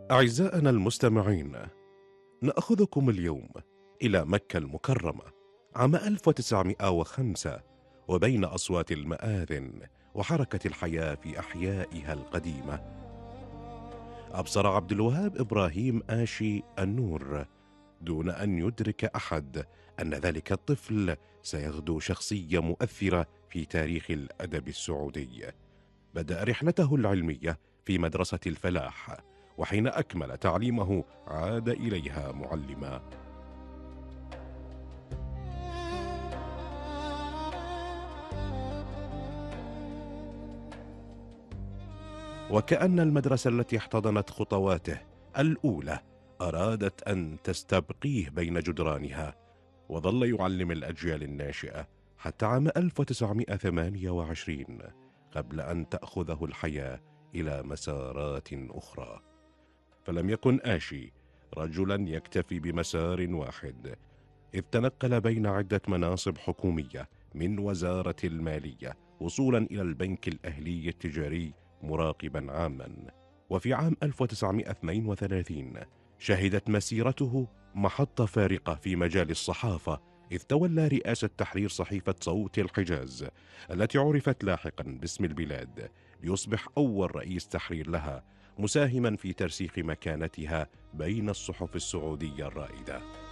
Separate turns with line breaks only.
أعزائنا المستمعين، نأخذكم اليوم إلى مكة المكرمة عام 1905، وبين أصوات المآذن وحركة الحياة في أحيائها القديمة، أبصر عبد الوهاب إبراهيم آشي النور دون أن يدرك أحد أن ذلك الطفل سيغدو شخصية مؤثرة في تاريخ الأدب السعودي. بدأ رحلته العلمية في مدرسة الفلاح، وحين أكمل تعليمه عاد إليها معلما. وكأن المدرسة التي احتضنت خطواته الأولى أرادت أن تستبقيه بين جدرانها، وظل يعلم الأجيال الناشئة حتى عام 1928 قبل أن تأخذه الحياة إلى مسارات أخرى. فلم يكن آشي رجلا يكتفي بمسار واحد، إذ تنقل بين عدة مناصب حكومية، من وزارة المالية وصولا إلى البنك الأهلي التجاري مراقبا عاما. وفي عام 1932 شهدت مسيرته محطة فارقة في مجال الصحافة، إذ تولى رئاسة تحرير صحيفة صوت الحجاز التي عرفت لاحقا باسم البلاد، ليصبح أول رئيس تحرير لها، مساهما في ترسيخ مكانتها بين الصحف السعودية الرائدة.